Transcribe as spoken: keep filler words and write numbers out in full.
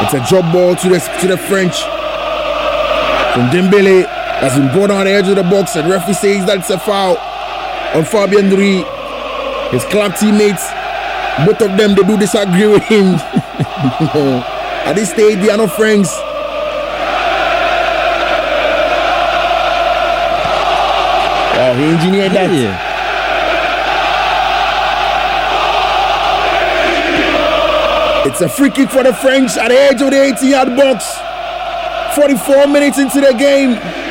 It's a drop ball to the to the French from Dembele. Has been brought on the edge of the box, and referee says that's a foul on Fabien Ruiz. His club teammates, both of them, they do disagree with him. At this stage, they are not friends. Wow, he engineered that. Yeah. It's a free kick for the French at the edge of the eighteen-yard box. forty-four minutes into the game.